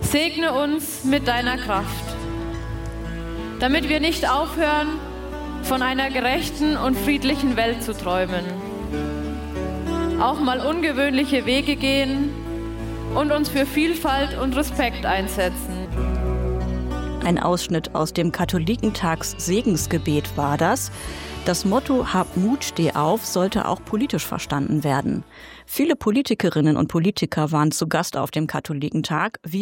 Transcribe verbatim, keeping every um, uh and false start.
Segne uns mit deiner Kraft, damit wir nicht aufhören, von einer gerechten und friedlichen Welt zu träumen, auch mal ungewöhnliche Wege gehen und uns für Vielfalt und Respekt einsetzen. Ein Ausschnitt aus dem Katholikentags-Segensgebet war das. Das Motto „Hab Mut, steh auf" sollte auch politisch verstanden werden. Viele Politikerinnen und Politiker waren zu Gast auf dem Katholikentag, wie